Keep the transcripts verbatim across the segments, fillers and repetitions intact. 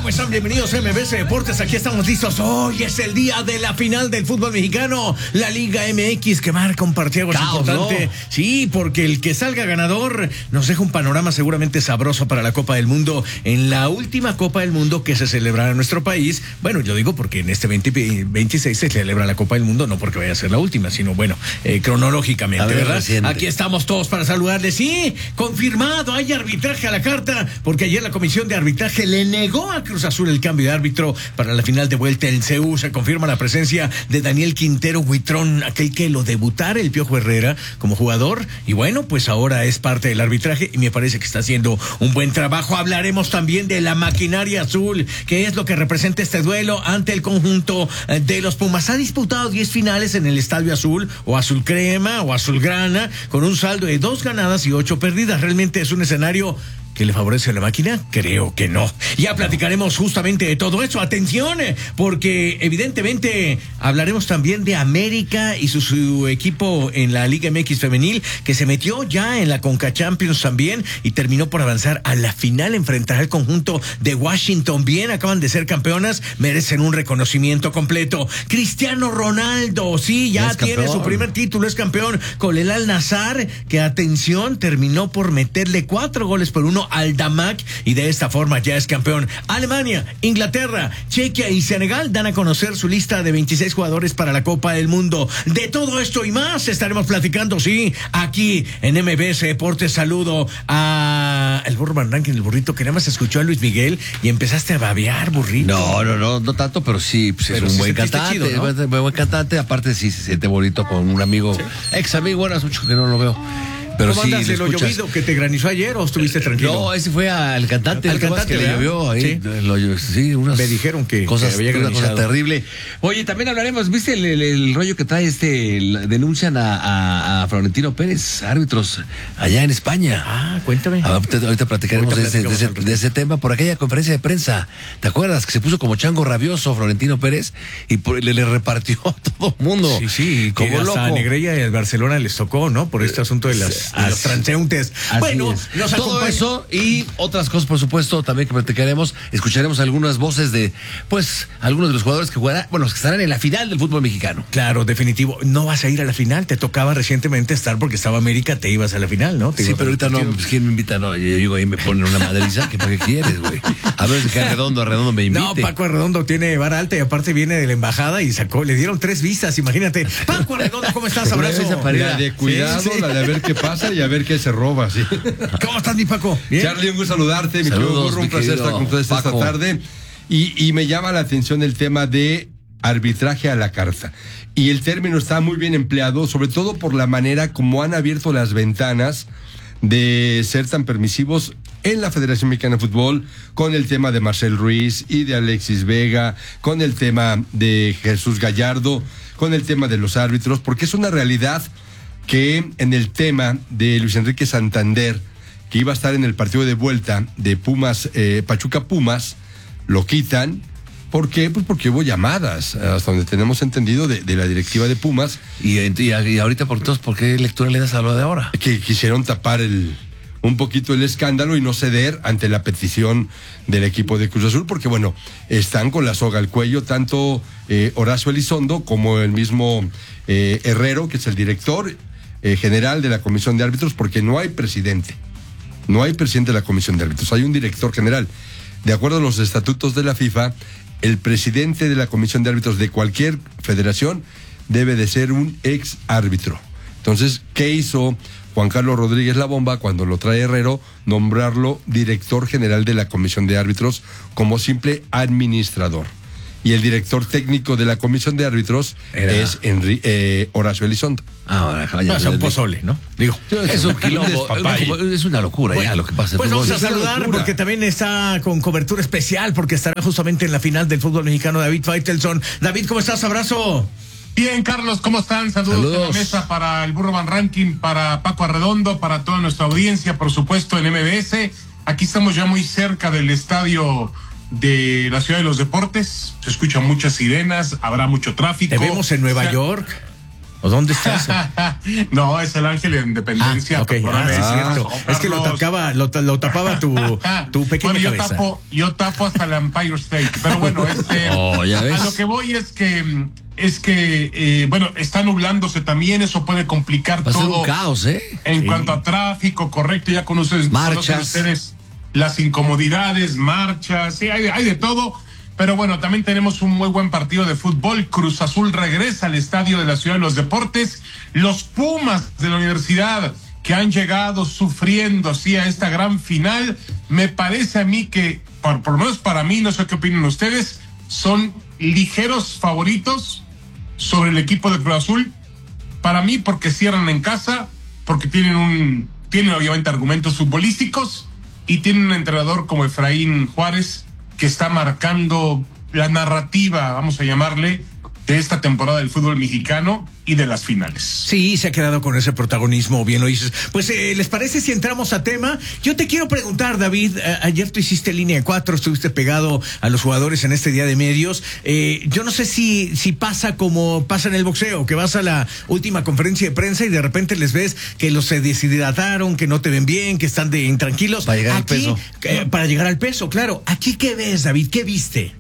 ¿Cómo están? Bienvenidos a M B C Deportes. Aquí estamos listos. Hoy es el día de la final del fútbol mexicano. La Liga M X que marca un partido importante. ¿No? Sí, porque el que salga ganador nos deja un panorama seguramente sabroso para la Copa del Mundo. En la última Copa del Mundo que se celebrará en nuestro país. Bueno, yo digo porque en este veinte veintiséis se celebra la Copa del Mundo, no porque vaya a ser la última, sino bueno, eh, cronológicamente, ver, ¿verdad? Reciente. Aquí estamos todos para saludarles. Sí, confirmado, hay arbitraje a la carta, porque ayer la Comisión de Arbitraje le negó a Cruz Azul el cambio de árbitro para la final de vuelta en C U. Se confirma la presencia de Daniel Quintero Huitrón, aquel que lo debutara el Piojo Herrera como jugador, y bueno, pues ahora es parte del arbitraje y me parece que está haciendo un buen trabajo. Hablaremos también de la maquinaria azul, que es lo que representa este duelo ante el conjunto de los Pumas. Ha disputado diez finales en el Estadio Azul, o Azul Crema, o Azulgrana, con un saldo de dos ganadas y ocho perdidas. Realmente es un escenario que le favorece a la máquina. Creo que no. Ya platicaremos justamente de todo eso. Atención, porque evidentemente hablaremos también de América y su, su equipo en la Liga M X femenil, que se metió ya en la Conca Champions también y terminó por avanzar a la final, enfrentar al conjunto de Washington. Bien, acaban de ser campeonas, merecen un reconocimiento completo. Cristiano Ronaldo, sí, ya tiene campeón. Su primer título, es campeón con el Al-Nassr, que atención, terminó por meterle cuatro goles por uno al Damac, y de esta forma ya es campeón. Alemania, Inglaterra, Chequia y Senegal dan a conocer su lista de veintiséis jugadores para la Copa del Mundo. De todo esto y más estaremos platicando, sí, aquí en M B C Deportes. Saludo a el Burro Van Rankin, el burrito, que nada más escuchó a Luis Miguel y empezaste a babear, burrito. No, no, no, no tanto, pero sí, pues pero es un sí buen cantante, chido, ¿no? buen, buen cantante, aparte sí se siente bonito con un amigo, sí. ex amigo, bueno, hace mucho que no lo veo. Pero ¿cómo sí, andas de lo llovido que te granizó ayer o estuviste tranquilo? No, ese fue al cantante. Al cantante que le llovió ahí. Sí, lo, sí unas me dijeron que, cosas, que había una cosa terrible. Oye, también hablaremos, ¿viste el, el, el rollo que trae este? El, denuncian a, a, a Florentino Pérez, árbitros allá en España. Ah, cuéntame. Ahorita, ahorita platicaremos ahorita de, ese, de, ese, de ese tema por aquella conferencia de prensa. ¿Te acuerdas? Que se puso como chango rabioso Florentino Pérez y por, le, le repartió a todo el mundo. Sí, sí, como que hasta a Negreira y al Barcelona les tocó, ¿no? Por este asunto de, las, de los transeúntes. Bueno, nos todo eso y otras cosas, por supuesto, también que platicaremos. Escucharemos algunas voces de, pues, algunos de los jugadores que jugarán, bueno, los que estarán en la final del fútbol mexicano. Claro, definitivo. No vas a ir a la final, te tocaba recientemente estar porque estaba América, te ibas a la final, ¿no? Te sí, pero ahorita no, pues, ¿quién me invita? No, yo digo, ahí me ponen una madriza, que para qué quieres, güey. A ver si que Arredondo, Arredondo me invite. No, Paco Arredondo tiene vara alta y aparte viene de la embajada y sacó, le dieron tres visas, imagínate. Paco Arredondo, ¿cómo estás? Abrazo. La de cuidado, sí, sí. La de a ver qué pasa y a ver qué se roba, sí. ¿Cómo estás, mi Paco? ¿Bien? Charlie, un gusto saludarte, mi querido Burro, un placer estar con ustedes esta tarde. Y, y me llama la atención el tema de arbitraje a la carta. Y el término está muy bien empleado, sobre todo por la manera como han abierto las ventanas de ser tan permisivos en la Federación Mexicana de Fútbol, con el tema de Marcel Ruiz y de Alexis Vega, con el tema de Jesús Gallardo, con el tema de los árbitros, porque es una realidad que en el tema de Luis Enrique Santander, que iba a estar en el partido de vuelta de Pumas, eh, Pachuca Pumas, lo quitan. ¿Por qué? Pues porque hubo llamadas, hasta donde tenemos entendido, de, de la directiva de Pumas. Y, y, y ahorita, por todos, ¿por qué lectura le das a lo de ahora? Que quisieron tapar el un poquito el escándalo y no ceder ante la petición del equipo de Cruz Azul, porque bueno, están con la soga al cuello, tanto eh, Horacio Elizondo como el mismo eh, Herrero, que es el director eh, general de la Comisión de Árbitros, porque no hay presidente, no hay presidente de la Comisión de Árbitros, hay un director general. De acuerdo a los estatutos de la FIFA, el presidente de la Comisión de Árbitros de cualquier federación debe de ser un ex árbitro. Entonces, ¿qué hizo Juan Carlos Rodríguez La Bomba cuando lo trae Herrero? Nombrarlo director general de la Comisión de Árbitros como simple administrador. Y el director técnico de la Comisión de Árbitros Era... es Henry, eh, Horacio Elizondo. Ah, vaya, no, es un pozole, ¿no? Digo, es un quilombo, es una locura bueno, ya lo que pasa. Pues vamos a saludar porque también está con cobertura especial, porque estará justamente en la final del fútbol mexicano David Faitelson. David, ¿cómo estás? Abrazo. Bien, Carlos, ¿cómo están? Saludos, Saludos. En la mesa para el Burro Van Ranking, para Paco Arredondo, para toda nuestra audiencia, por supuesto, en M B S. Aquí estamos ya muy cerca del estadio de la Ciudad de los Deportes. Se escuchan muchas sirenas, habrá mucho tráfico. Te vemos en Nueva o sea, York. ¿O dónde estás? No, es el Ángel de Independencia. Ah, okay. ah, sí, es cierto. Es que lo tapaba, lo, lo tapaba tu, tu pequeña bueno, yo cabeza. Tapo, yo tapo hasta el Empire State. Pero bueno, este, oh, ¿ya ves? a lo que voy es que, es que, eh, bueno, está nublándose también, eso puede complicar Va todo. A ser un caos, ¿eh? En sí. cuanto a tráfico, correcto, ya conocen, conocen ustedes las incomodidades, marchas, sí, hay, hay de todo. Pero bueno, también tenemos un muy buen partido de fútbol. Cruz Azul regresa al estadio de la Ciudad de los Deportes. Los Pumas de la universidad que han llegado sufriendo sí a esta gran final, me parece a mí que, por, por lo menos para mí, no sé qué opinan ustedes, son ligeros favoritos sobre el equipo de Cruz Azul. Para mí, porque cierran en casa, porque tienen un, tienen obviamente argumentos futbolísticos y tienen un entrenador como Efraín Juárez, que está marcando la narrativa, vamos a llamarle, de esta temporada del fútbol mexicano y de las finales. Sí, se ha quedado con ese protagonismo, bien lo dices. Pues, eh, ¿les parece si entramos a tema? Yo te quiero preguntar, David, eh, ayer tú hiciste línea cuatro, estuviste pegado a los jugadores en este día de medios. Eh, yo no sé si, si pasa como pasa en el boxeo, que vas a la última conferencia de prensa y de repente les ves que los se deshidrataron, que no te ven bien, que están de intranquilos. Para llegar Aquí, al peso. Eh, para llegar al peso, claro. ¿Aquí qué ves, David? ¿Qué viste?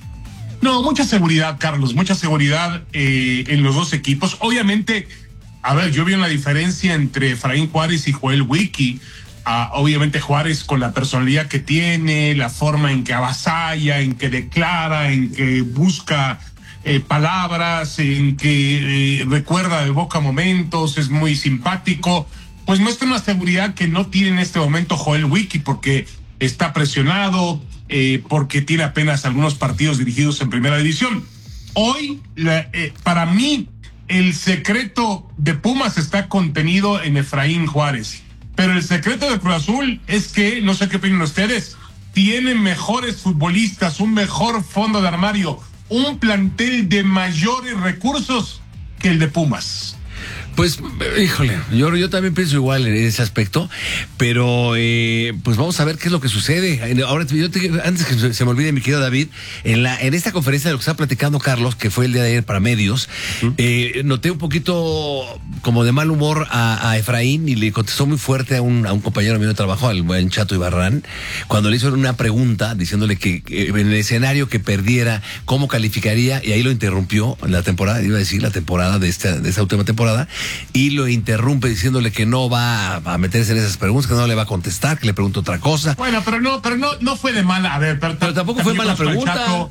No, mucha seguridad, Carlos, mucha seguridad eh, en los dos equipos. Obviamente, a ver, yo vi una diferencia entre Efraín Juárez y Joel Wiki. Uh, obviamente Juárez con la personalidad que tiene, la forma en que avasalla, en que declara, en que busca eh, palabras, en que eh, recuerda de boca momentos, es muy simpático. Pues muestra una seguridad que no tiene en este momento Joel Wiki, porque está presionado, eh, porque tiene apenas algunos partidos dirigidos en primera división. Hoy, la, eh, para mí, el secreto de Pumas está contenido en Efraín Juárez. Pero el secreto de Cruz Azul es que, no sé qué opinan ustedes, tiene mejores futbolistas, un mejor fondo de armario, un plantel de mayores recursos que el de Pumas. Pues, híjole, yo, yo también pienso igual en ese aspecto, pero eh, pues vamos a ver qué es lo que sucede. Ahora, yo te, antes que se me olvide, mi querido David, en la en esta conferencia de lo que está platicando Carlos, que fue el día de ayer para medios, uh-huh. eh, noté un poquito como de mal humor a, a Efraín y le contestó muy fuerte a un, a un compañero mío de trabajo, al buen Chato Ibarrán, cuando le hizo una pregunta diciéndole que, que en el escenario que perdiera, cómo calificaría, y ahí lo interrumpió la temporada, iba a decir la temporada de esta, de esta última temporada, y lo interrumpe diciéndole que no va a meterse en esas preguntas, que no le va a contestar, que le pregunta otra cosa. Bueno, pero no, pero no, no fue de mala, a ver, pero, pero tampoco fue mala pregunta.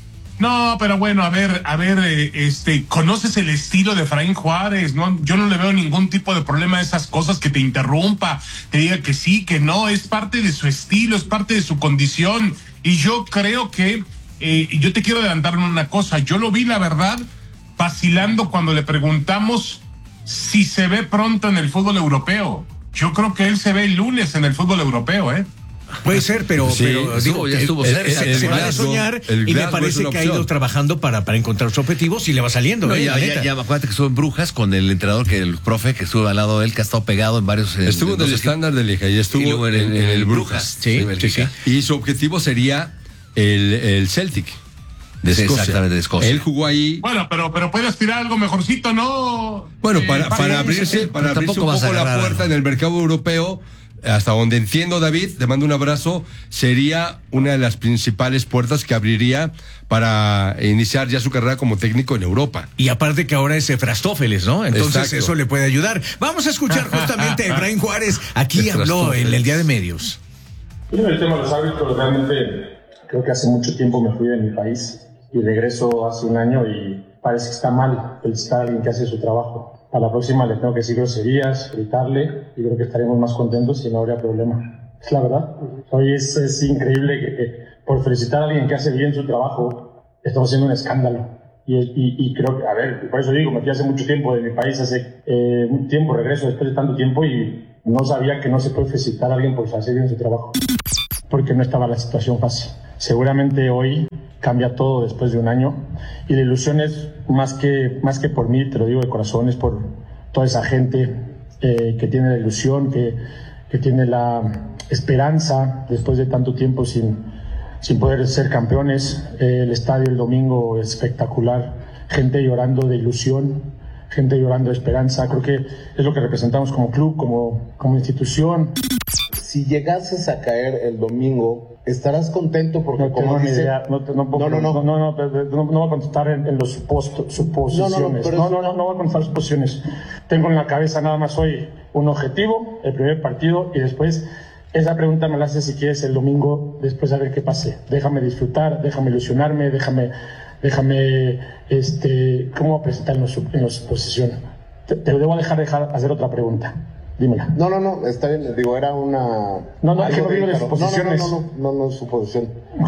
No, pero bueno, a ver, a ver, eh, este, ¿conoces el estilo de Efraín Juárez? No, yo no le veo ningún tipo de problema a esas cosas, que te interrumpa, te diga que sí, que no, es parte de su estilo, es parte de su condición. Y yo creo que, eh, yo te quiero adelantar una cosa, yo lo vi, la verdad, vacilando cuando le preguntamos si se ve pronto en el fútbol europeo. Yo creo que él se ve el lunes en el fútbol europeo, ¿eh? Puede ser, pero, sí, pero digo, ya estuvo cerca. Se, se, se va a soñar y me parece que ha ido trabajando para, para encontrar sus objetivos y le va saliendo. No, ¿eh? ya, ya, ya, acuérdate que estuvo en Brujas con el entrenador, que el profe que estuvo al lado de él, que ha estado pegado en varios. Estuvo en el estándar de Lieja y estuvo y luego en, en, en el Brujas. Sí, sí, sí. Y su objetivo sería el, el Celtic. De Escocia. Exactamente, de Escocia. Él jugó ahí. Bueno, pero, pero puede aspirar algo mejorcito, ¿no? Bueno, eh, para, para abrirse, para abrirse un poco la puerta en el mercado europeo, hasta donde entiendo, David, te mando un abrazo, sería una de las principales puertas que abriría para iniciar ya su carrera como técnico en Europa. Y aparte que ahora es Efrastófeles, ¿no? Entonces Exacto. Eso le puede ayudar. Vamos a escuchar justamente a Efraín Juárez. Aquí habló en el día de medios. Primero, el tema de los árbitros, realmente creo que hace mucho tiempo me fui de mi país y regreso hace un año y parece que está mal felicitar a alguien que hace su trabajo. A la próxima le tengo que decir groserías, gritarle, y creo que estaremos más contentos y no habría problema. Es la verdad. Hoy es, es increíble que, que por felicitar a alguien que hace bien su trabajo estamos haciendo un escándalo. Y, y, y creo que, a ver, por eso digo, me fui hace mucho tiempo de mi país, hace eh, un tiempo, regreso después de tanto tiempo y no sabía que no se puede felicitar a alguien por hacer bien su trabajo, porque no estaba la situación fácil. Seguramente hoy cambia todo después de un año y la ilusión es más que, más que por mí, te lo digo de corazón, es por toda esa gente eh, que tiene la ilusión, que, que tiene la esperanza después de tanto tiempo sin, sin poder ser campeones. Eh, el estadio el domingo espectacular, gente llorando de ilusión, gente llorando de esperanza. Creo que es lo que representamos como club, como, como institución. Si llegases a caer el domingo, ¿estarás contento? Porque no como tengo dice... ni idea. No, no, no, no, no, no, no, no, no voy a contestar en, en los suposto, suposiciones. No, no, no, no, no, no, no voy a contestar suposiciones. Tengo en la cabeza nada más hoy un objetivo, el primer partido, y después esa pregunta me la haces si quieres el domingo, después a ver qué pase. Déjame disfrutar, déjame ilusionarme, déjame, déjame, este, ¿cómo presentar en los, en los suposiciones? Te, te debo dejar, dejar hacer otra pregunta. Dímela. No, no, no, está bien, digo, era una... No, no, es que no digo de suposiciones. No, no, no, no, no, no, suposición. Ok.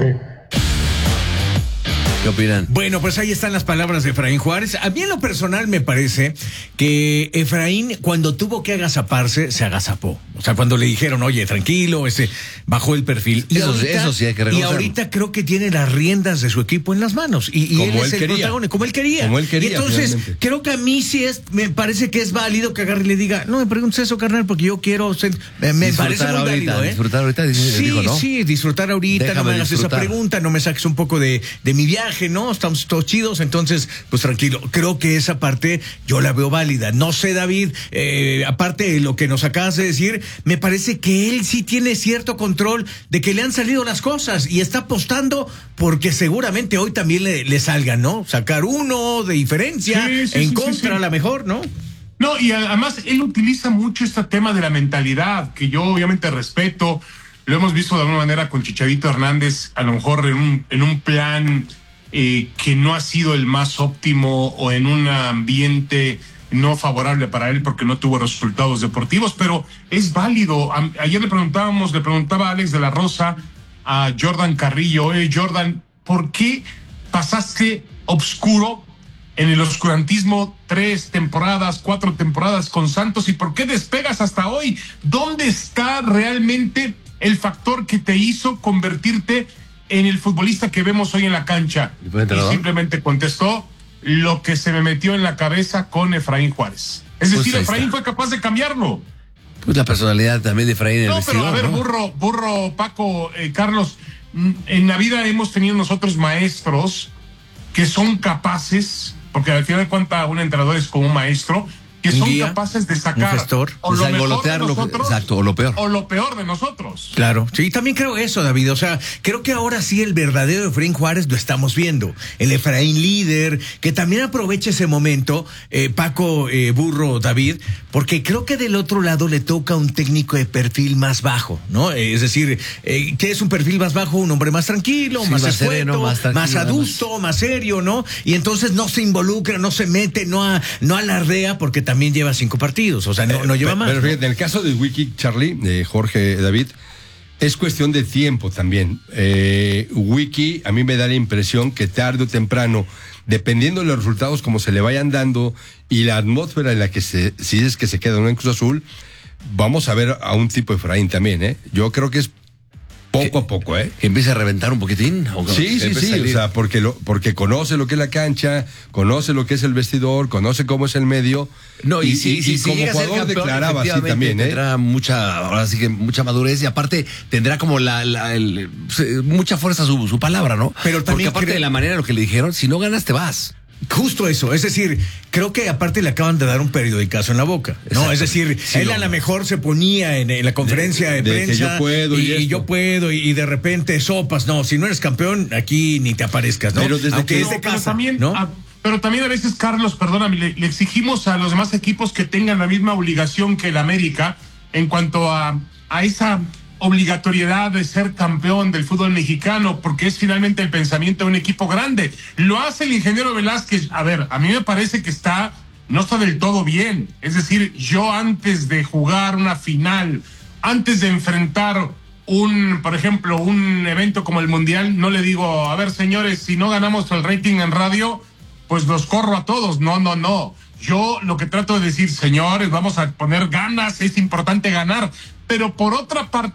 ¿Qué opinan? Bueno, pues ahí están las palabras de Efraín Juárez. A mí en lo personal me parece que Efraín, cuando tuvo que agazaparse, se agazapó. O sea, cuando le dijeron, oye, tranquilo, ese bajó el perfil. Y eso, ahorita, eso sí hay que reconocerlo. Y ahorita creo que tiene las riendas de su equipo en las manos. Y, y él es el protagonista, como él quería. Como él quería, y entonces, finalmente. creo que a mí sí es, me parece que es válido que agarre y le diga, no me preguntes eso, carnal, porque yo quiero ser, me, me parece muy ahorita, válido, ¿eh? Disfrutar ahorita, sí, dijo, ¿no? Sí, disfrutar ahorita, Déjame no me hagas disfrutar. esa pregunta, no me saques un poco de, de mi viaje, ¿no? Estamos todos chidos, entonces, pues tranquilo. Creo que esa parte yo la veo válida. No sé, David, eh, aparte de lo que nos acabas de decir, me parece que él sí tiene cierto control de que le han salido las cosas y está apostando porque seguramente hoy también le, le salgan, ¿no? Sacar uno de diferencia Sí, sí, en sí, contra sí, sí. a la mejor, ¿no? No, y además él utiliza mucho este tema de la mentalidad, que yo obviamente respeto. Lo hemos visto de alguna manera con Chicharito Hernández, a lo mejor en un, en un plan eh, que no ha sido el más óptimo o en un ambiente no favorable para él porque no tuvo resultados deportivos, pero es válido. A, ayer le preguntábamos, le preguntaba a Alex de la Rosa a Jordan Carrillo, oye Jordan, ¿por qué pasaste obscuro en el oscurantismo tres temporadas, cuatro temporadas con Santos y por qué despegas hasta hoy? ¿Dónde está realmente el factor que te hizo convertirte en el futbolista que vemos hoy en la cancha? ¿Y fue entrenador? Y simplemente contestó lo que se me metió en la cabeza con Efraín Juárez. Es Pues decir, ahí Efraín está. fue capaz de cambiarlo. Pues la personalidad también de Efraín en el No, pero vestidor, a ver, ¿no? burro, burro, Paco, eh, Carlos, mm, en la vida hemos tenido nosotros maestros que son capaces, porque al final de cuentas un entrenador es como un maestro, que Un son guía, capaces de un sacar gestor, o de lo mejor de sangolotear lo- nosotros, exacto, o lo peor. o lo peor de nosotros. Claro, sí, también creo eso, David. O sea, creo que ahora sí el verdadero Efraín Juárez lo estamos viendo. El Efraín líder, que también aprovecha ese momento, eh, Paco, eh, Burro, David, porque creo que del otro lado le toca un técnico de perfil más bajo, ¿no? Eh, es decir, eh, ¿qué es un perfil más bajo? Un hombre más tranquilo, Sí, más, más escueto, sereno, más más, tranquilo, adusto, más serio, ¿no? Y entonces no se involucra, no se mete, no, a, no alardea, porque también lleva cinco partidos. O sea, no, no lleva Pero, más. pero ¿no? fíjate, en el caso de Wiki, Charlie, de Jorge David, es cuestión de tiempo también. Eh, Wiki, a mí me da la impresión que tarde o temprano, dependiendo de los resultados como se le vayan dando y la atmósfera en la que se, si es que se queda uno en Cruz Azul, vamos a ver a un tipo de Efraín también, ¿eh? Yo creo que es poco a poco, ¿eh? Que empiece a reventar un poquitín. ¿O Sí, sí, empiece a sí, salir? o sea, porque, lo, porque conoce lo que es la cancha, conoce lo que es el vestidor, conoce cómo es el medio. No, y, y, si, y- si, y si como llega a ser jugador campeón, declaraba así efectivamente, también, ¿eh? tendrá mucha, ahora sí que mucha madurez y aparte tendrá como la, la el, se- mucha fuerza su, su palabra, ¿no? Pero también porque aparte creo- de la manera en lo que le dijeron, si no ganas te vas. Justo eso, es decir, creo que aparte le acaban de dar un periodicazo en la boca, ¿no? Exacto. Es decir, Sí, él lo- a lo mejor se ponía en, en la conferencia de, de que prensa yo puedo y y, esto. yo puedo y, y de repente sopas, no, si no eres campeón aquí ni te aparezcas, ¿no? Pero desde Aunque que- es de No, pero casa, también, ¿no? a- pero también a veces, Carlos, perdóname, le, le exigimos a los demás equipos que tengan la misma obligación que el América en cuanto a, a esa obligatoriedad de ser campeón del fútbol mexicano, porque es finalmente el pensamiento de un equipo grande. Lo hace el ingeniero Velázquez. A ver, a mí me parece que está, no está del todo bien. Es decir, yo antes de jugar una final, antes de enfrentar un, por ejemplo, un evento como el Mundial, no le digo, a ver, señores, si no ganamos el rating en radio, pues los corro a todos. No, no, no. Yo lo que trato de decir, señores, vamos a poner ganas, es importante ganar. Pero por otra parte,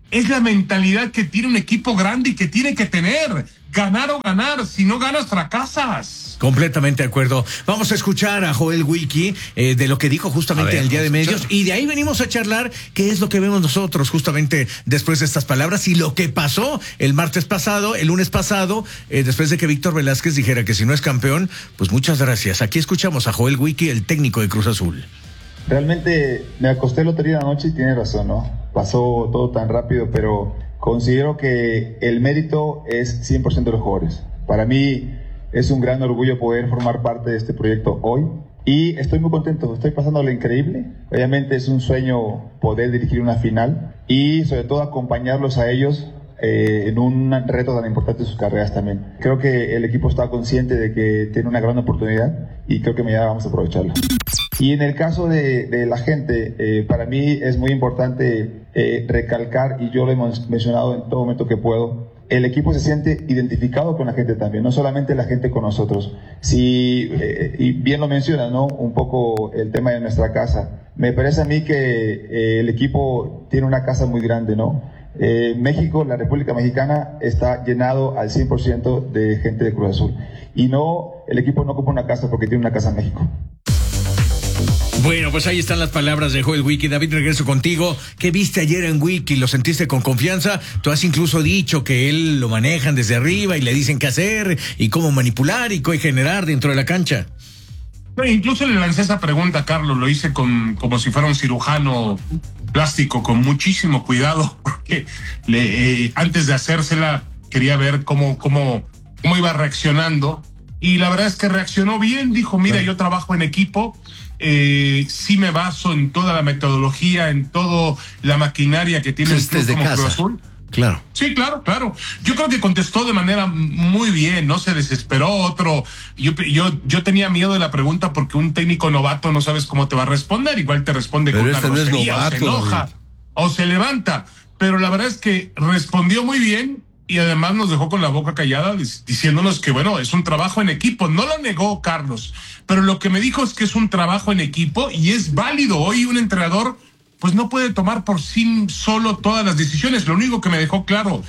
es la mentalidad que tiene un equipo grande y que tiene que tener. Ganar o ganar, si no ganas fracasas. Completamente de acuerdo. Vamos a escuchar a Joel Wiki eh, de lo que dijo justamente ver, en el Día de Medios, y de ahí venimos a charlar qué es lo que vemos nosotros justamente después de estas palabras y lo que pasó el martes pasado, el lunes pasado, eh, después de que Víctor Velázquez dijera que si no es campeón, pues muchas gracias. Aquí escuchamos a Joel Wiki, el técnico de Cruz Azul. Realmente me acosté el otro día de la noche y tiene razón, ¿no? Pasó todo tan rápido, pero considero que el mérito es cien por ciento de los jugadores. Para mí es un gran orgullo poder formar parte de este proyecto hoy y estoy muy contento, estoy pasándolo increíble. Obviamente es un sueño poder dirigir una final y sobre todo acompañarlos a ellos eh, en un reto tan importante de sus carreras también. Creo que el equipo está consciente de que tiene una gran oportunidad y creo que mañana vamos a aprovecharla. Y en el caso de, de la gente, eh, para mí es muy importante eh, recalcar, y yo lo he mencionado en todo momento que puedo, el equipo se siente identificado con la gente también, no solamente la gente con nosotros. Si, eh, y bien lo menciona, ¿no? Un poco el tema de nuestra casa. Me parece a mí que eh, el equipo tiene una casa muy grande, ¿no? Eh, México, la República Mexicana, está llenado al cien por ciento de gente de Cruz Azul. Y no, el equipo no ocupa una casa porque tiene una casa en México. Bueno, pues ahí están las palabras de Joel Wiki. David, regreso contigo. ¿Qué viste ayer en Wiki? ¿Lo sentiste con confianza? Tú has incluso dicho que él lo manejan desde arriba y le dicen qué hacer y cómo manipular y qué generar dentro de la cancha. No, incluso le lancé esa pregunta a Carlos, lo hice con como si fuera un cirujano plástico, con muchísimo cuidado, porque le, eh, antes de hacérsela quería ver cómo, cómo, cómo iba reaccionando. Y la verdad es que reaccionó bien, dijo, mira, yo trabajo en equipo, eh, sí me baso en toda la metodología, en toda la maquinaria que tiene el club como Cruz Azul. Claro. Sí, claro, claro. Yo creo que contestó de manera muy bien, no se desesperó otro. Yo, yo, yo tenía miedo de la pregunta porque un técnico novato no sabes cómo te va a responder, igual te responde Pero con una este no es grosería, novato, o se enoja, güey. o se levanta. Pero la verdad es que respondió muy bien. Y además nos dejó con la boca callada diciéndonos que, bueno, es un trabajo en equipo. No lo negó Carlos, pero lo que me dijo es que es un trabajo en equipo y es válido. Hoy un entrenador pues no puede tomar por sí solo todas las decisiones. Lo único que me dejó claro,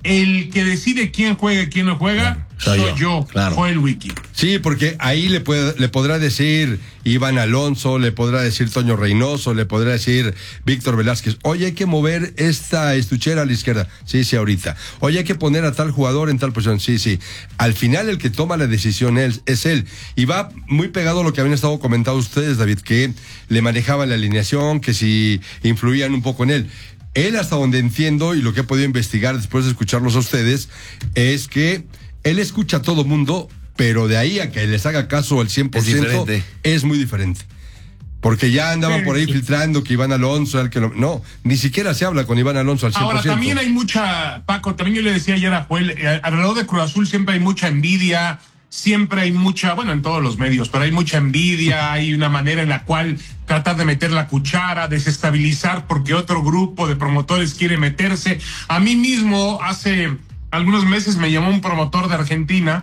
el que decide quién juega y quién no juega, soy, soy yo, yo claro. Fue el Wiki. Sí, porque ahí le, puede, le podrá decir Iván Alonso, le podrá decir Toño Reynoso, le podrá decir Víctor Velázquez, oye, hay que mover esta estuchera a la izquierda. Sí, sí, ahorita. Oye, hay que poner a tal jugador en tal posición. Sí, sí. Al final el que toma la decisión es, es él. Y va muy pegado a lo que habían estado comentando ustedes, David, que le manejaban la alineación, que si influían un poco en él. Él, hasta donde entiendo y lo que he podido investigar después de escucharlos a ustedes, es que él escucha a todo mundo, pero de ahí a que les haga caso al cien por ciento es, es muy diferente. Porque ya andaban por ahí filtrando que Iván Alonso, el que lo, no, ni siquiera se habla con Iván Alonso al cien por ciento. Ahora, también hay mucha, Paco, también yo le decía ayer a Joel, eh, alrededor de Cruz Azul siempre hay mucha envidia, siempre hay mucha, bueno, en todos los medios, pero hay mucha envidia, hay una manera en la cual tratar de meter la cuchara, desestabilizar porque otro grupo de promotores quiere meterse. A mí mismo, hace algunos meses me llamó un promotor de Argentina,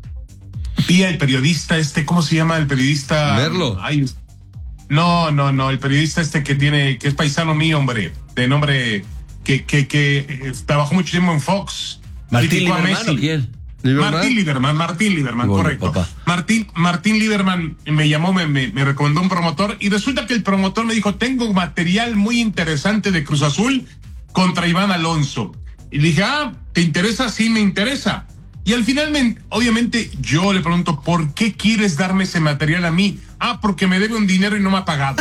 vía el periodista este, ¿cómo se llama el periodista? Merlo. Ay, no, no, no, el periodista este que tiene, que es paisano mío, hombre, de nombre, que, que, que eh, trabajó mucho tiempo en Fox. Martín Lieberman, ¿o quién? ¿Lieberman? Martín Lieberman, Martín Lieberman, bueno, correcto. papá. Martín, Martín Lieberman me llamó, me, me, me recomendó un promotor y resulta que el promotor me dijo, tengo material muy interesante de Cruz Azul contra Iván Alonso. Y le dije, ah, ¿te interesa? Sí, me interesa. Y al final, me, obviamente, yo le pregunto, ¿por qué quieres darme ese material a mí? Ah, porque me debe un dinero y no me ha pagado.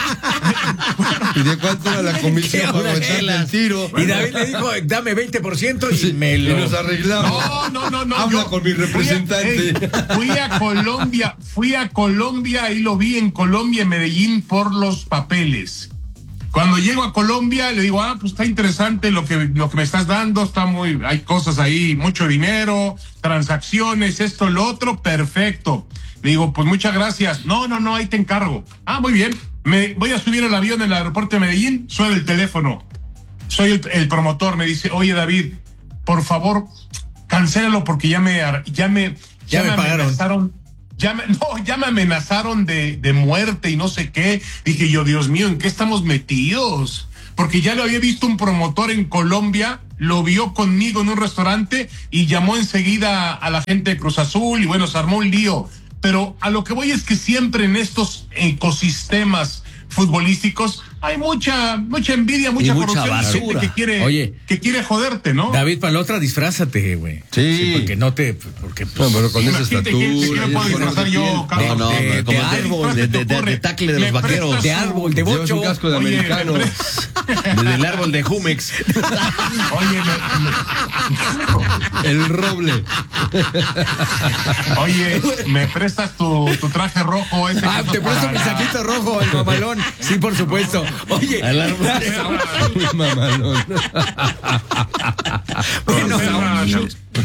¿Y de cuánto era la comisión para aventarle el tiro? Y David le dijo, dame veinte por ciento y Sí, me lo... y nos arreglamos. No, no, no, no. Habla yo con mi representante. Fui a, hey, fui a Colombia, fui a Colombia y lo vi en Colombia, en Medellín, por los papeles. Cuando llego a Colombia, le digo, ah, pues está interesante lo que, lo que me estás dando, está muy, hay cosas ahí, mucho dinero, transacciones, esto, lo otro, perfecto. Le digo, pues muchas gracias. No, no, no, ahí te encargo. Ah, muy bien. Me voy a subir al avión en el aeropuerto de Medellín, suena el teléfono. Soy el, el promotor, me dice, oye David, por favor, cancélalo porque ya me, ya me, ya, ya me, me pagaron. amenazaron. Ya me, no, ya me amenazaron de, de muerte y no sé qué. Dije yo, Dios mío, ¿en qué estamos metidos? porque ya lo había visto un promotor en Colombia, lo vio conmigo en un restaurante y llamó enseguida a la gente de Cruz Azul y bueno, se armó un lío. Pero a lo que voy es que siempre en estos ecosistemas futbolísticos hay mucha mucha envidia, mucha, mucha corrupción, basura. gente que quiere, Oye, que quiere joderte, ¿no? David, para la otra, disfrázate, güey. Sí. sí. Porque no te... Porque, pues, No, pero con esa Imagínate estatura. que- que me puedo ese color disfrazar de yo, piel. Carlos. No, no, de- como de de árbol, de, de, de, de tacle de los Le vaqueros. prestas de árbol, de Llevas un bocho. casco de Oye, americano. me Desde el árbol de Jumex. Oye, me- El roble. me- oye, ¿me prestas tu, tu traje rojo? Ese Ah, que te uso presto para mi la- saquito rojo, el mamalón. Sí, por supuesto. Oye, Al árbol. Mamalón. bueno, Bueno,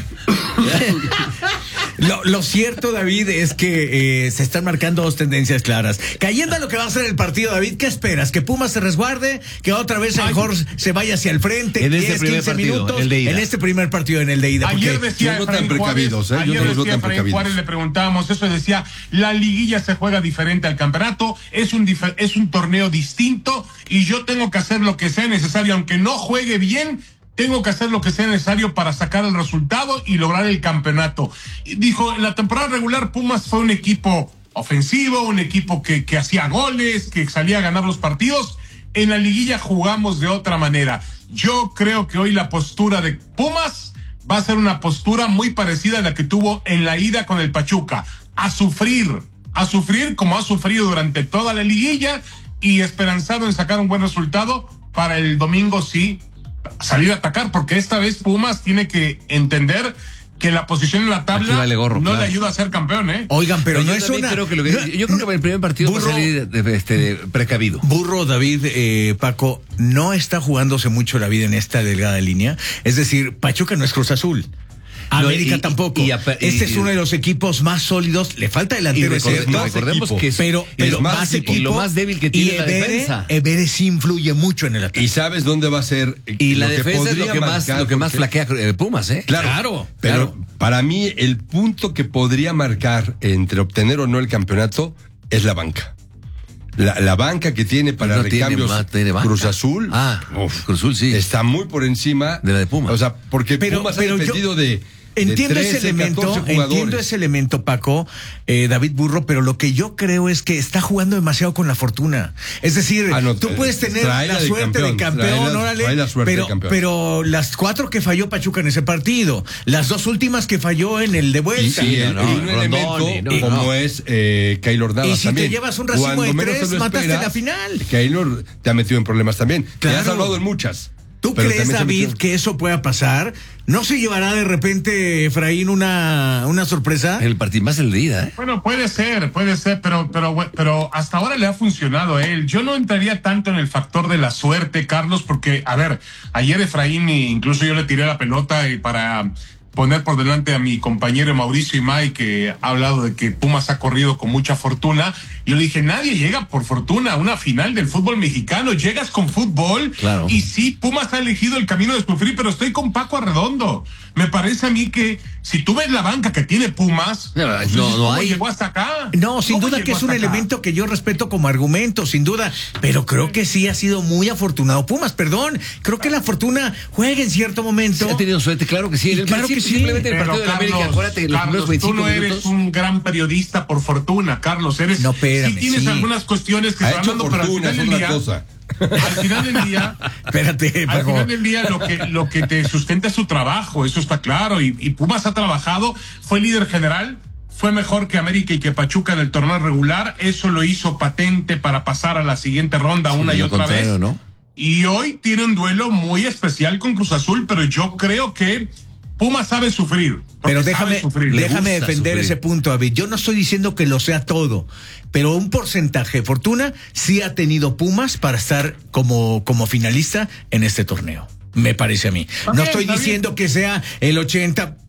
lo, lo cierto, David, es que eh, se están marcando dos tendencias claras. Cayendo a lo que va a ser el partido, David, ¿qué esperas? ¿Que Pumas se resguarde? ¿Que otra vez a lo mejor se vaya hacia el frente? En este diez, primer quince partido, minutos, el de ida. En este primer partido, en el de ida. Ayer porque- decía yo no tan Efraín Juárez, precavidos, ¿eh? Yo ayer no los veo decía tan Efraín precavidos. Juárez, le preguntábamos eso, decía, la liguilla se juega diferente al campeonato, es un difer- es un torneo distinto y yo tengo que hacer lo que sea necesario, aunque no juegue bien, tengo que hacer lo que sea necesario para sacar el resultado y lograr el campeonato. Y dijo, en la temporada regular Pumas fue un equipo ofensivo, un equipo que, que hacía goles, que salía a ganar los partidos. En la liguilla jugamos de otra manera. Yo creo que hoy la postura de Pumas va a ser una postura muy parecida a la que tuvo en la ida con el Pachuca. A sufrir, a sufrir como ha sufrido durante toda la liguilla y esperanzado en sacar un buen resultado para el domingo sí salir a atacar, porque esta vez Pumas tiene que entender que la posición en la Aquí tabla vale gorro, no claro. le ayuda a ser campeón, ¿eh? Oigan, pero yo no es también una... creo que lo que- no- yo creo que el primer partido va a Burro. salir de, de- este, de precavido. Burro, David, eh, Paco, no está jugándose mucho la vida en esta delgada línea. Es decir, Pachuca no es Cruz Azul. No, América y- tampoco. y- y apa- y- este es uno de los equipos más sólidos. Le falta Y delantero. es recorde- cierto, no, recordemos que es, pero, pero es más más equipo. equipo. Y lo más débil que tiene y la Evere- defensa. Evere sí influye mucho en el ataque. ¿Y sabes dónde va a ser? y la lo que defensa es lo podría que más, marcar, lo que más porque- flaquea eh, Pumas, ¿eh? Claro, Claro, pero claro. para mí el punto que podría marcar entre obtener o no el campeonato es la banca. La, la banca que tiene para No tiene recambios ma- tiene banca. Cruz Azul Ah, uf, Cruz Azul sí. está muy por encima De la de Pumas. O sea, porque Pero- Pumas pero ha yo dependido de, de Entiendo trece, ese elemento, catorce jugadores. entiendo ese elemento, Paco, eh, David Burro, pero lo que yo creo es que está jugando demasiado con la fortuna. Es decir, Ah, no, tú eh, puedes tener trae la la de suerte de campeón, campeón, trae la- órale, trae la suerte de pero, campeón. pero las cuatro que falló Pachuca en ese partido, las dos últimas que falló en el de Y, vuelta. y el, no, no, y un Rondoni, elemento no, como no. es eh, Keylor Navas Y si te también. llevas un racimo Cuando de menos tres, te lo mataste esperas, la final. Keylor te ha metido en problemas también. Te Claro. has salvado en muchas. ¿Tú pero crees, también se David, metió- que eso pueda pasar? ¿No se llevará de repente, Efraín, una, una sorpresa? El partido más el de ida, ¿eh? Bueno, puede ser, puede ser, pero, pero, pero hasta ahora le ha funcionado a él. Yo no entraría tanto en el factor de la suerte, Carlos, porque, a ver, ayer Efraín, incluso yo le tiré la pelota y para poner por delante a mi compañero Mauricio Imay, que ha hablado de que Pumas ha corrido con mucha fortuna. Yo le dije, nadie llega por fortuna a una final del fútbol mexicano, llegas con fútbol. Claro. Y sí, Pumas ha elegido el camino de sufrir, pero estoy con Paco Arredondo. Me parece a mí que si tú ves la banca que tiene Pumas, No, pues no, dices, no ¿cómo hay. llegó hasta acá? No, sin ¿Cómo duda que llegó es un hasta acá? elemento que yo respeto como argumento, sin duda, pero creo que sí ha sido muy afortunado Pumas, perdón, creo que la fortuna juega en cierto momento. Sí, ha tenido suerte, claro que sí. Y El claro que principio, sí. Simplemente el Pero, partido de la América, Carlos, acuérdate, los Carlos, primeros tú veinticinco no eres minutos. un gran periodista por fortuna, Carlos. Eres, No, espérame, sí tienes sí. algunas cuestiones que Ha se van hecho dando, pero al fortuna, final es del otra día, cosa. al final del día, Espérate, al Paco. final del día lo que lo que te sustenta es tu trabajo, eso está claro. Y, y Pumas ha trabajado, fue líder general, fue mejor que América y que Pachuca en el torneo regular. Eso lo hizo patente para pasar a la siguiente ronda una Sí, y lo otra contrario, vez. ¿no? Y hoy tiene un duelo muy especial con Cruz Azul, pero yo creo que Pumas sabe sufrir. porque Pero sabe déjame, sufrir. Le déjame gusta defender sufrir. ese punto, David. Yo no estoy diciendo que lo sea todo, pero un porcentaje de fortuna sí ha tenido Pumas para estar como, como finalista en este torneo. Me parece a mí. Está No bien, estoy está diciendo bien. que sea el ochenta.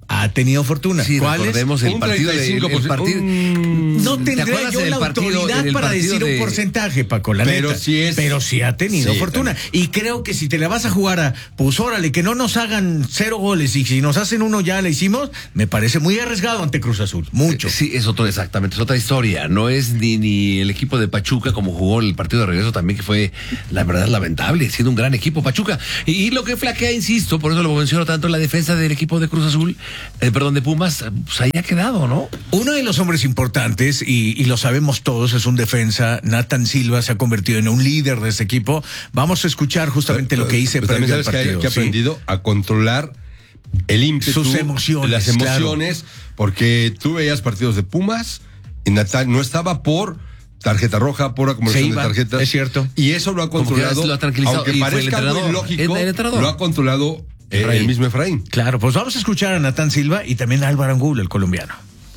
ha tenido fortuna. Sí, ¿cuál recordemos es? el partido de el, el partido, un... No tendría yo la partido, autoridad para decir de... un porcentaje, Paco, la pero neta. Sí es... Pero sí ha tenido sí, fortuna. También. Y creo que si te la vas a jugar a, pues órale, que no nos hagan cero goles y si nos hacen uno ya la hicimos, me parece muy arriesgado ante Cruz Azul. Mucho. Sí, es otro, exactamente, es otra historia. No es ni, ni el equipo de Pachuca como jugó el partido de regreso también, que fue, la verdad, lamentable, siendo un gran equipo Pachuca. Y, y lo que flaquea, insisto, por eso lo menciono tanto, la defensa del equipo de Cruz Azul, eh, perdón, de Pumas, pues ahí ha quedado, ¿no? Uno de los hombres importantes, y, y lo sabemos todos, es un defensa. Nathan Silva se ha convertido en un líder de este equipo. Vamos a escuchar justamente pero, lo que hice pero previo al partido. Que ha aprendido sí. a controlar el ímpetu, sus emociones, las emociones, claro. Porque tú veías partidos de Pumas y Nathan no estaba por tarjeta roja, por acumulación de tarjetas. Es cierto. Y eso lo ha controlado, lo ha tranquilizado, aunque parezca algo ilógico, el, el lo ha controlado eh, el mismo Efraín. Claro, pues vamos a escuchar a Nathan Silva y también a Álvaro Angulo, el colombiano.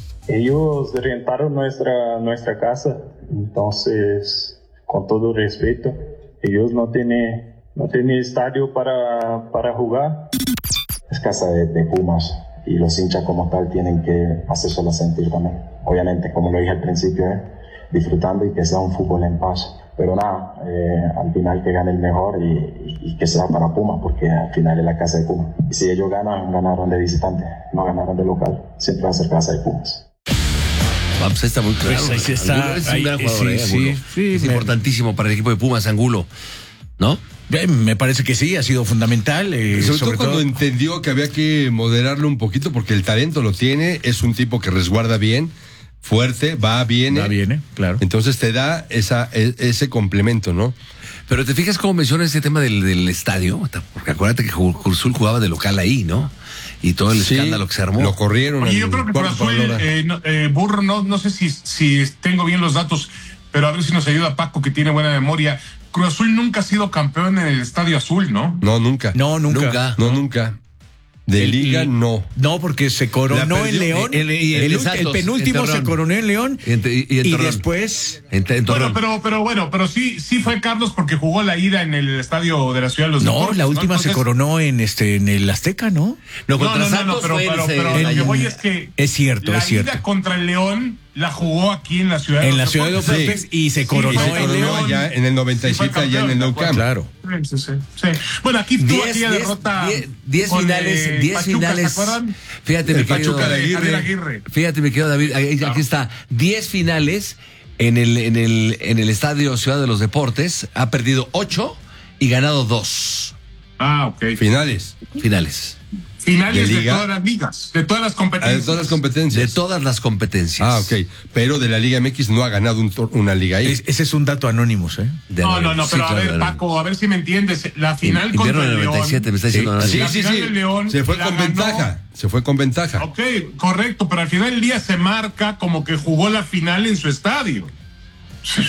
Ellos rentaron nuestra, nuestra casa, entonces, con todo respeto, ellos no tienen, no tienen estadio para, para jugar. Es casa de, de Pumas y los hinchas como tal tienen que hacérselo sentir también. Obviamente, como lo dije al principio, eh, disfrutando y que sea un fútbol en paz. Pero nada, eh, al final que gane el mejor y, y, y que sea para Pumas, porque al final es la casa de Pumas. Y si ellos ganan, ganaron de visitante, no ganaron de local. Siempre va a ser casa de Pumas. Vamos, está muy claro. Pues ahí está, es un ahí, gran jugador, sí, eh, sí, sí, es me... importantísimo para el equipo de Pumas, Angulo, ¿no? Me parece que sí, ha sido fundamental. Eh, sobre, sobre todo cuando todo... entendió que había que moderarlo un poquito, porque el talento lo tiene, es un tipo que resguarda bien, fuerte, va, viene. Va, viene, claro. Entonces te da esa, ese complemento, ¿no? Pero te fijas cómo menciona ese tema del, del estadio, porque acuérdate que Cruz Azul jugaba de local ahí, ¿no? Y todo el sí, escándalo que se armó. Lo corrieron. Oye, yo creo que Cruz Azul, eh, no, eh, Burro, no, no sé si, si tengo bien los datos, pero a ver si nos ayuda Paco, que tiene buena memoria. Cruz Azul nunca ha sido campeón en el Estadio Azul, ¿no? No, nunca. No, nunca. nunca. No, nunca. De el, Liga, no. No, porque se coronó perdió, en León. El, el, el, el, Santos, el penúltimo se coronó en León. Y, en, y, en y después. En, en bueno, pero, pero bueno, pero sí, sí fue Carlos porque jugó la ida en el estadio de la Ciudad de los No, Deportes, la última ¿no? Entonces, se coronó en este en el Azteca, ¿no? No, contra no, no, Santos no, pero, fue pero, ese, pero el, lo que voy es que. Es cierto, la es cierto. La ida contra el León la jugó aquí en la Ciudad de en los la Ciudad de los Deportes sí. y se coronó, sí, se coronó en León. Allá en el noventa y siete, sí, allá en el Nou Camp. Claro. Sí, sí, sí. Bueno, aquí tuvo aquella derrota. diez finales, diez finales. ¿Se acuerdan? Fíjate, mi querido Pachuca de Aguirre. Aguirre. Fíjate, mi querido David, aquí no. está. diez finales en el, en el, en el Estadio Ciudad de los Deportes. Ha perdido ocho y ganado dos. Ah, ok. Finales. Finales. Finales de, de todas las ligas, de todas las competencias. Ah, de todas las competencias. De todas las competencias. Ah, ok. Pero de la Liga M X no ha ganado un, una liga ahí. Es, ese es un dato anónimos, ¿eh? De no, no, no, pero sí, a ver, Paco, a ver si me entiendes. La final contra el noventa y siete, León. Me está diciendo sí, sí, sí, sí. León, se fue con ganó. ventaja. Se fue con ventaja. Ok, correcto, pero al final del día se marca como que jugó la final en su estadio. Sí,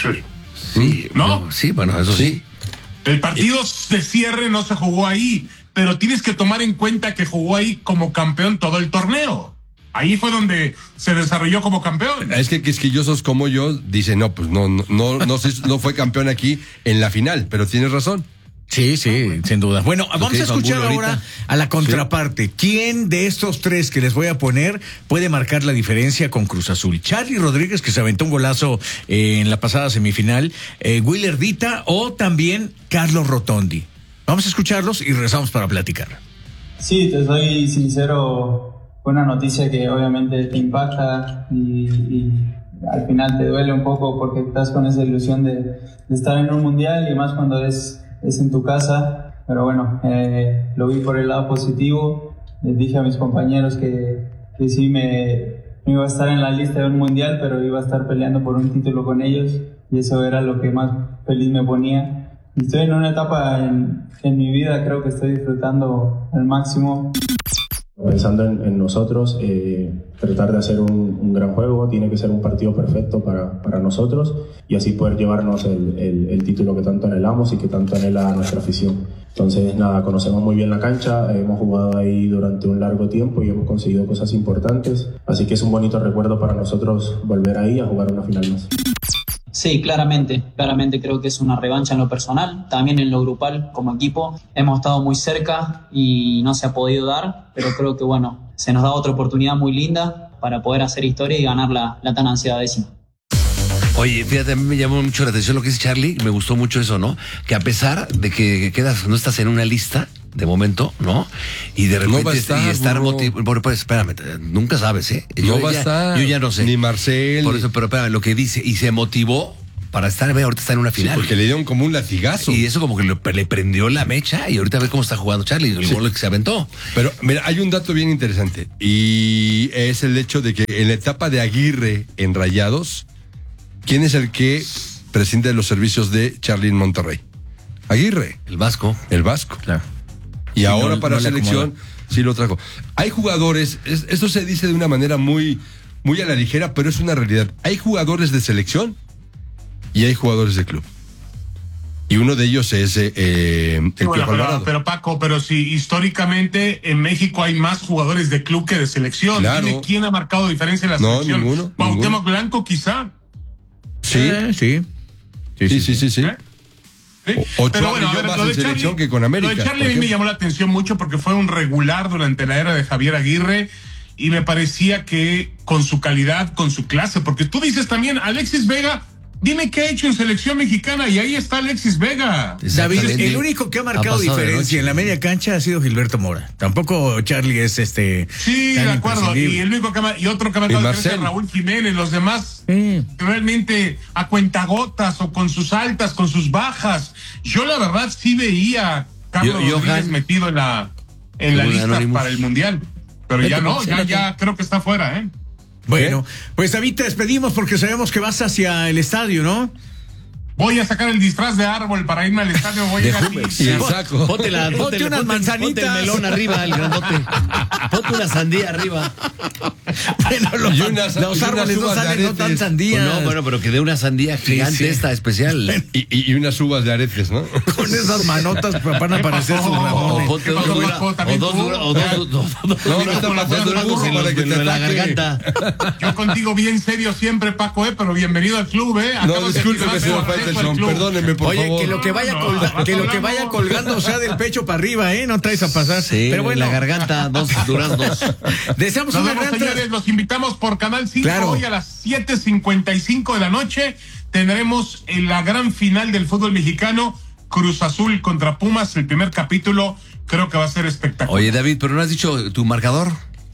sí. ¿No? no sí, bueno, eso sí. El partido de cierre no se jugó ahí. Pero tienes que tomar en cuenta que jugó ahí como campeón todo el torneo. Ahí fue donde se desarrolló como campeón. Es que quisquillosos como yo dicen, no, pues no, no, no, no, no fue campeón aquí en la final, pero tienes razón. Sí, sí, ah, bueno. sin duda. Bueno, okay, vamos a escuchar ahora a la contraparte. Sí. ¿Quién de estos tres que les voy a poner puede marcar la diferencia con Cruz Azul? Charly Rodríguez, que se aventó un golazo eh, en la pasada semifinal, eh, Willer Dita o también Carlos Rotondi. Vamos a escucharlos y regresamos para platicar. Sí, te soy sincero, fue una noticia que obviamente te impacta y, y al final te duele un poco porque estás con esa ilusión de, de estar en un mundial y más cuando es, es en tu casa. Pero bueno, eh, lo vi por el lado positivo. Les dije a mis compañeros que, que sí me, me iba a estar en la lista de un mundial, pero iba a estar peleando por un título con ellos y eso era lo que más feliz me ponía. Estoy en una etapa en, en mi vida, creo que estoy disfrutando al máximo. Pensando en, en nosotros, eh, tratar de hacer un, un gran juego, tiene que ser un partido perfecto para, para nosotros y así poder llevarnos el, el, el título que tanto anhelamos y que tanto anhela nuestra afición. Entonces, nada, conocemos muy bien la cancha, hemos jugado ahí durante un largo tiempo y hemos conseguido cosas importantes, así que es un bonito recuerdo para nosotros volver ahí a jugar una final más. Sí, claramente, claramente creo que es una revancha en lo personal, también en lo grupal como equipo. Hemos estado muy cerca y no se ha podido dar, pero creo que bueno, se nos da otra oportunidad muy linda para poder hacer historia y ganar la, la tan ansiada décima. Oye, fíjate, a mí me llamó mucho la atención lo que dice Charlie, me gustó mucho eso, ¿no? Que a pesar de que quedas, no estás en una lista, de momento, ¿no? Y de repente no va a estar, y estar motivado. Bueno, pues espérame, nunca sabes, ¿eh? No yo va ya, a estar. Yo ya no sé. Ni Marcel. Por eso, pero espérame, lo que dice, y se motivó para estar, ve, ahorita está en una final. Sí, porque le dieron como un latigazo. Y eso como que le, le prendió la mecha y ahorita ve cómo está jugando Charlie, el sí. gol que se aventó. Pero mira, hay un dato bien interesante y es el hecho de que en la etapa de Aguirre en Rayados, ¿quién es el que prescinde los servicios de Charlie en Monterrey? Aguirre. El Vasco. El Vasco. Claro. Y sí, ahora no, para no selección sí lo trajo. Hay jugadores, es, esto se dice de una manera muy, muy a la ligera, pero es una realidad. Hay jugadores de selección y hay jugadores de club. Y uno de ellos es eh, el sí, bueno, pero, pero Paco, pero si históricamente en México hay más jugadores de club que de selección. Claro. ¿Quién, ¿Quién ha marcado diferencia en la no, selección? Ninguno. Cuauhtémoc ninguno. Blanco, quizá. Sí. Eh, sí. Sí, sí, sí, sí. sí. ¿Eh? ¿Sí? O, o pero bueno, a ver, más lo de en selección Charlie, que con América. Lo de Charlie a mí me llamó la atención mucho porque fue un regular durante la era de Javier Aguirre y me parecía que con su calidad, con su clase, porque tú dices también, Alexis Vega, dime qué ha hecho en selección mexicana y ahí está Alexis Vega. David, el único que ha marcado ha diferencia en la media cancha ha sido Gilberto Mora. Tampoco Charlie es este. Sí, de acuerdo. Y el único que y otro que ha marcado diferencia es Raúl Jiménez. Los demás sí. realmente a cuentagotas o con sus altas, con sus bajas. Yo la verdad sí veía a Carlos yo, Rodríguez Johan, metido en la en la lista Anonymous. Para el mundial, pero ya no, ya ya creo que está fuera, ¿eh? Bueno, pues David, te despedimos porque sabemos que vas hacia el estadio, ¿no? Voy a sacar el disfraz de árbol para irme al estadio. Voy a ir aquí. Y el saco. Ponte, la, ponte, ponte unas ponte, manzanitas. Ponte el melón arriba, el grandote. Ponte una sandía arriba. Bueno, los, y unas, los y árboles no salen, no tan sandías. No, bueno, pero que dé una sandía gigante sí, sí. esta, especial. Y, y, y unas uvas de aretes, ¿no? Con esas manotas van a aparecer sus ramones. O ponte dos o dos o dos No, no está pasando el burro para que te la garganta. Yo contigo bien serio siempre, Paco, ¿eh? Pero bienvenido al club, ¿eh? No, discúlpeme, señor Faitelson, perdóneme, por Oye, favor. Oye, que lo que vaya colga, que lo que vaya colgando sea del pecho para arriba, ¿eh? No traes a pasar. Sí, pero bueno, la garganta, dos duraznos. Deseamos Nos una vemos, gran señores, los invitamos por Canal cinco claro. Hoy a las siete cincuenta y cinco de la noche tendremos en la gran final del fútbol mexicano, Cruz Azul contra Pumas, el primer capítulo, creo que va a ser espectacular. Oye, David, pero no has dicho tu marcador.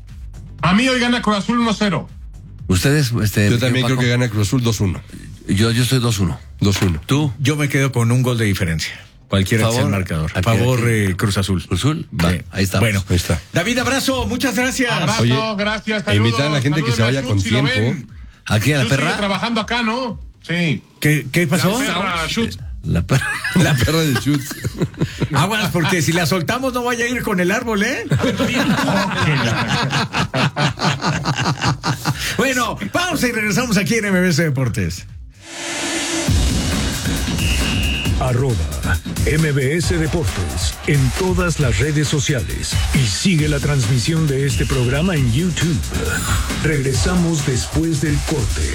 A mí hoy gana Cruz Azul uno cero. Ustedes, este. Yo también creo que gana Cruz Azul dos uno. Yo, yo estoy dos uno. dos uno. ¿Tú? Yo me quedo con un gol de diferencia. Cualquiera que sea el marcador. A favor, eh, Cruz Azul. Cruz Azul. Va, sí. Ahí está. Bueno, ahí está. David, abrazo. Muchas gracias. Abrazo, Oye, gracias. Saludos, invitar a la gente que se vaya con tiempo. ¿Aquí a la perra? Estoy trabajando acá, ¿no? Sí. ¿Qué, qué pasó? La perra Schutz. La perra. La perra de Schutz. Aguas, porque si la soltamos no vaya a ir con el árbol, ¿eh? Bueno, pausa y regresamos aquí en M B C Deportes. Arroba M B S Deportes en todas las redes sociales y sigue la transmisión de este programa en YouTube. Regresamos después del corte.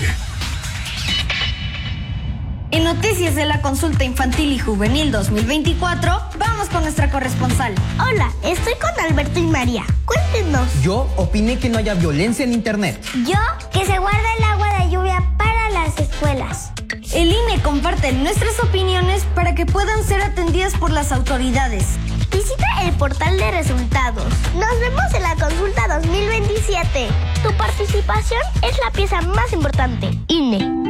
En noticias de la consulta infantil y juvenil dos mil veinticuatro, vamos con nuestra corresponsal. Hola, estoy con Alberto y María. Cuéntenos. Yo opiné que no haya violencia en internet. Yo, que se guarda el agua de lluvia para las escuelas. El I N E comparte nuestras opiniones para que puedan ser atendidas por las autoridades. Visita el portal de resultados. Nos vemos en la consulta dos mil veintisiete. Tu participación es la pieza más importante. I N E.